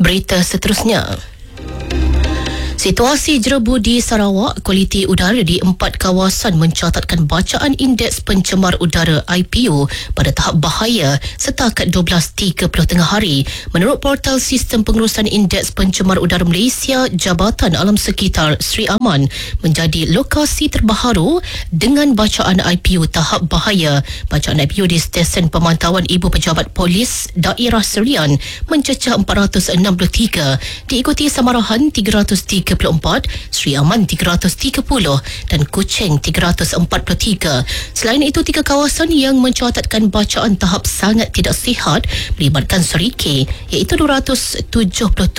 Berita seterusnya. Situasi jerebu di Sarawak, kualiti udara di 4 kawasan mencatatkan bacaan indeks pencemar udara IPU pada tahap bahaya setakat 12.30 tengah hari. Menurut portal sistem pengurusan indeks pencemar udara Malaysia, Jabatan Alam Sekitar Sri Aman menjadi lokasi terbaharu dengan bacaan IPU tahap bahaya. Bacaan IPU di stesen pemantauan Ibu Pejabat Polis Daerah Serian mencecah 463, diikuti Samarahan 334, Sri Aman 330 dan Kuching 343. Selain itu, 3 kawasan yang mencatatkan bacaan tahap sangat tidak sihat melibatkan Serike iaitu 277